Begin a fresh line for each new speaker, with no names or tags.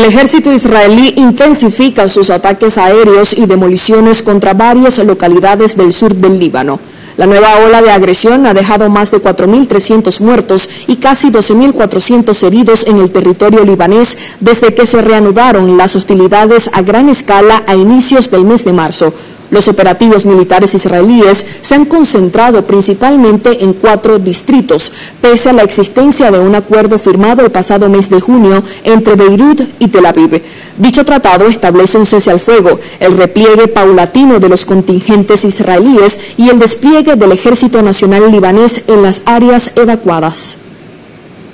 El ejército israelí intensifica sus ataques aéreos y demoliciones contra varias localidades del sur del Líbano. La nueva ola de agresión ha dejado más de 4.300 muertos y casi 12.400 heridos en el territorio libanés desde que se reanudaron las hostilidades a gran escala a inicios del mes de marzo. Los operativos militares israelíes se han concentrado principalmente en 4 distritos, pese a la existencia de un acuerdo firmado el pasado mes de junio entre Beirut y Tel Aviv. Dicho tratado establece un cese al fuego, el repliegue paulatino de los contingentes israelíes y el despliegue del Ejército Nacional Libanés en las áreas evacuadas.